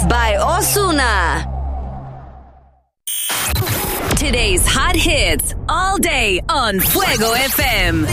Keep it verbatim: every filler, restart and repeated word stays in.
by Ozuna. Today's hot hits all day on Fuego F M.